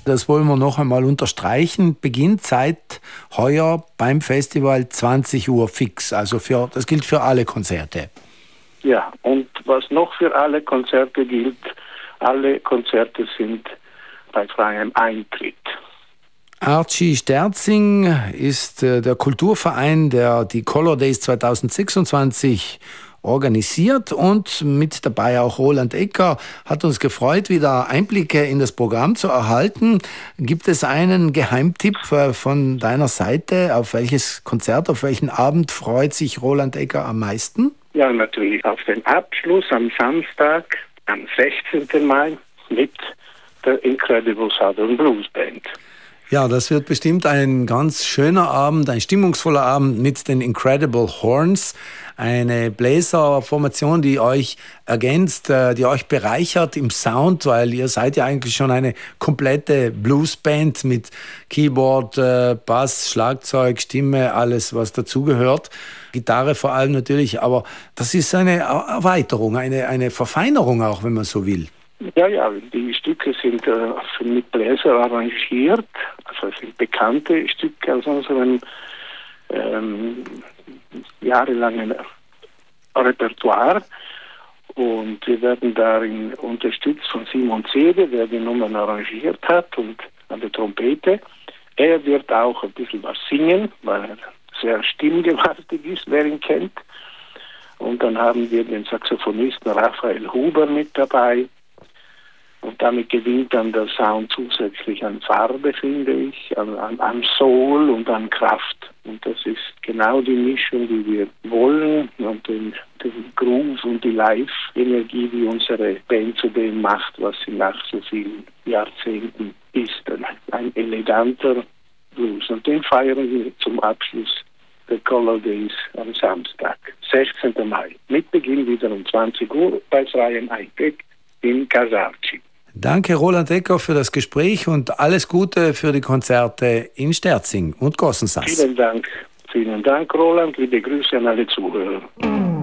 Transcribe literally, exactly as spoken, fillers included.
Das wollen wir noch einmal unterstreichen. Beginnt seit heuer beim Festival zwanzig Uhr fix. Also für, das gilt für alle Konzerte. Ja, und was noch für alle Konzerte gilt, alle Konzerte sind bei freiem Eintritt. Archie Sterzing ist äh, der Kulturverein, der die Color Days zweitausendsechsundzwanzig organisiert, und mit dabei auch Roland Ecker. Hat uns gefreut, wieder Einblicke in das Programm zu erhalten. Gibt es einen Geheimtipp äh, von deiner Seite? Auf welches Konzert, auf welchen Abend freut sich Roland Ecker am meisten? Ja, natürlich auf den Abschluss am Samstag, am sechzehnten Mai mit der Incredible Southern Blues Band. Ja, das wird bestimmt ein ganz schöner Abend, ein stimmungsvoller Abend mit den Incredible Horns. Eine Bläserformation, die euch ergänzt, die euch bereichert im Sound, weil ihr seid ja eigentlich schon eine komplette Bluesband mit Keyboard, Bass, Schlagzeug, Stimme, alles was dazugehört. Gitarre vor allem natürlich, aber das ist eine Erweiterung, eine, eine Verfeinerung auch, wenn man so will. Ja, ja, die Stücke sind äh, mit Bläser arrangiert, also es sind bekannte Stücke aus unserem ähm, jahrelangen Repertoire, und wir werden darin unterstützt von Simon Zede, der die Nummern arrangiert hat, und an der Trompete. Er wird auch ein bisschen was singen, weil er sehr stimmgewaltig ist, wer ihn kennt. Und dann haben wir den Saxophonisten Raphael Huber mit dabei. Und damit gewinnt dann der Sound zusätzlich an Farbe, finde ich, an, an, an Soul und an Kraft. Und das ist genau die Mischung, die wir wollen, und den, den Groove und die Live-Energie, die unsere Band zu dem macht, was sie nach so vielen Jahrzehnten ist. Ein, ein eleganter Blues. Und den feiern wir zum Abschluss der Color Days am Samstag, sechzehnten Mai. Mit Beginn wieder um zwanzig Uhr bei freiem Eintritt in Casarci. Danke, Roland Ecker, für das Gespräch und alles Gute für die Konzerte in Sterzing und Gossensas. Vielen Dank. Vielen Dank, Roland. Liebe Grüße an alle Zuhörer.